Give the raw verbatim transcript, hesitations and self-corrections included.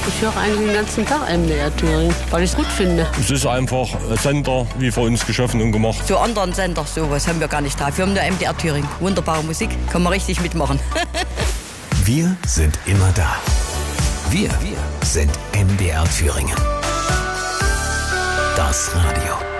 Ich höre eigentlich den ganzen Tag M D R Thüringen, weil ich es gut finde. Es ist einfach ein Sender, wie für uns geschaffen und gemacht. So anderen Sender, sowas haben wir gar nicht da. Wir haben nur M D R Thüringen. Wunderbare Musik, kann man richtig mitmachen. Wir sind immer da. Wir, wir sind M D R Thüringen. Das Radio.